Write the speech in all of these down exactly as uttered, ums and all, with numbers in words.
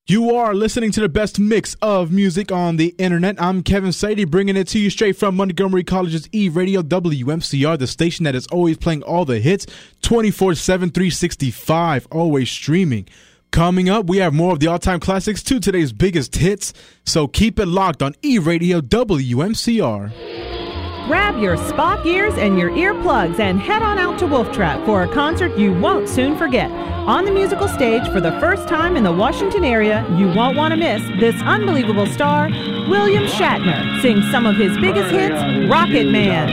You are listening to the best mix of music on the internet. I'm Kevin Sadie, bringing it to you straight from Montgomery College's E-Radio, W M C R, the station that is always playing all the hits, twenty-four seven, three sixty-five, always streaming. Coming up, we have more of the all-time classics to today's biggest hits, so keep it locked on E-Radio, W M C R. Grab your Spock ears and your earplugs and head on out to Wolf Trap for a concert you won't soon forget. On the musical stage for the first time in the Washington area, you won't want to miss this unbelievable star, William Shatner, sings some of his biggest hits, Rocket Man,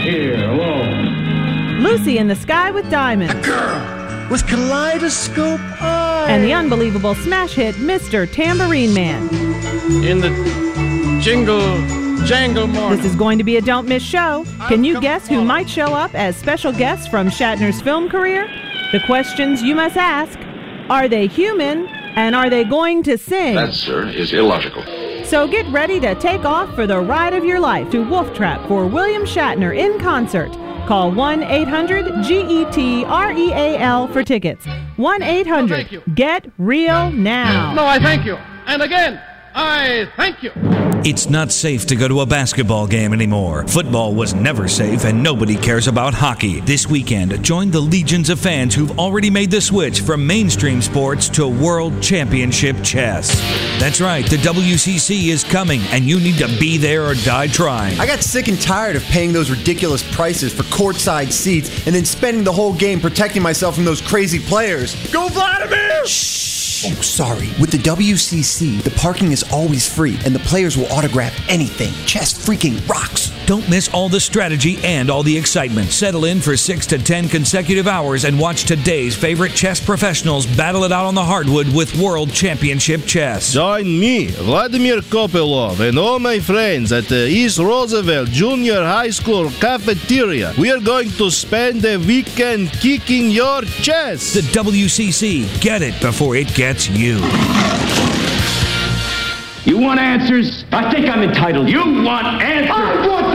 Lucy in the Sky with Diamonds, a girl with kaleidoscope eyes, and the unbelievable smash hit, Mister Tambourine Man. In the jingle... Jangle morning. This is going to be a don't miss show. Can you guess who might show up as special guests from Shatner's film career? The questions you must ask: are they human, and are they going to sing? That, sir, is illogical. So get ready to take off for the ride of your life to Wolf Trap for William Shatner in concert. Call one eight hundred G E T R E A L for tickets. one eight hundred Get Real now. No, I thank you. And again, I thank you. It's not safe to go to a basketball game anymore. Football was never safe, and nobody cares about hockey. This weekend, join the legions of fans who've already made the switch from mainstream sports to World Championship Chess. That's right, the W C C is coming, and you need to be there or die trying. I got sick and tired of paying those ridiculous prices for courtside seats and then spending the whole game protecting myself from those crazy players. Go Vladimir! Shh! Oh, sorry. With the W C C, the parking is always free, and the players will autograph anything. Chess freaking rocks. Don't miss all the strategy and all the excitement. Settle in for six to ten consecutive hours and watch today's favorite chess professionals battle it out on the hardwood with World Championship Chess. Join me, Vladimir Kopylov, and all my friends at the East Roosevelt Junior High School cafeteria. We are going to spend the weekend kicking your chess. The W C C. Get it before it gets you. You want answers? I think I'm entitled. You want answers? I want